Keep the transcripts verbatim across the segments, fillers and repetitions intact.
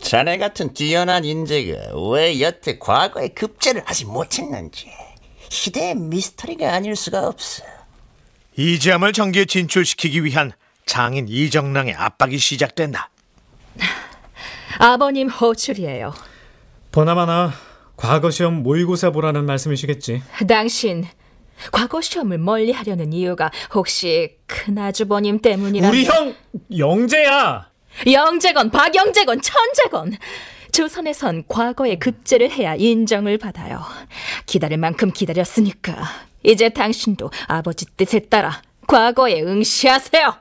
자네 같은 뛰어난 인재가 왜 여태 과거에 급제를 하지 못했는지 시대의 미스터리가 아닐 수가 없어. 이지함을 정계에 진출시키기 위한 장인 이정랑의 압박이 시작된다. 아버님 호출이에요. 보나마나 과거 시험 모의고사 보라는 말씀이시겠지. 당신 과거 시험을 멀리 하려는 이유가 혹시 큰아주버님 때문이라? 우리 형 영재야. 영재건 박영재건 천재건 조선에선 과거에 급제를 해야 인정을 받아요. 기다릴 만큼 기다렸으니까 이제 당신도 아버지 뜻에 따라 과거에 응시하세요.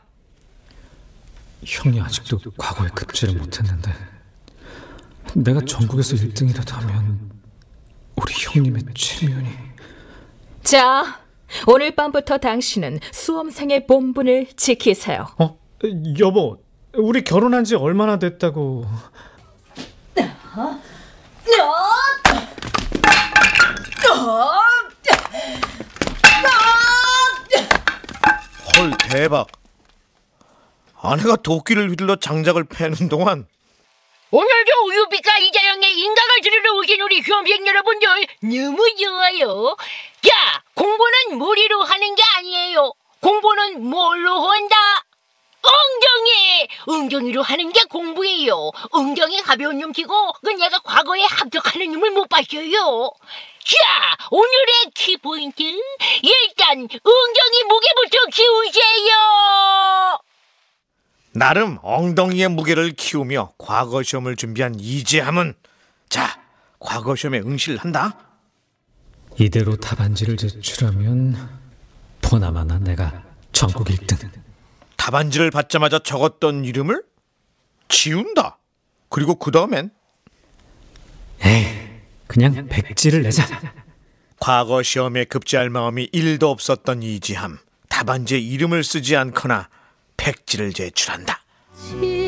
형이 아직도 과거에 급제를 못했는데 내가 전국에서 일 등이라도 하면 우리 형님의 체면이... 자, 오늘 밤부터 당신은 수험생의 본분을 지키세요. 어? 여보, 우리 결혼한 지 얼마나 됐다고... 헐, 대박. 아내가 도끼를 휘둘러 장작을 패는 동안 오늘도 우유비가 이자영의 인강을 들으러 오신 우리 수험생 여러분들 너무 좋아요. 자, 공부는 머리로 하는 게 아니에요. 공부는 뭘로 한다? 엉덩이! 엉덩이로 하는 게 공부예요. 엉덩이 가벼운 놈치고 그건 내가 과거에 합격하는 놈을 못 봤어요. 자, 오늘의 키포인트. 일단 엉덩이 무게부터 키우세요. 나름 엉덩이의 무게를 키우며 과거 시험을 준비한 이지함은 자, 과거 시험에 응시를 한다. 이대로 답안지를 제출하면 보나마나 내가 전국 일 등. 답안지를 받자마자 적었던 이름을 지운다. 그리고 그 다음엔 에이, 그냥 백지를 내자. 과거 시험에 급제할 마음이 일도 없었던 이지함. 답안지에 이름을 쓰지 않거나 백지를 제출한다.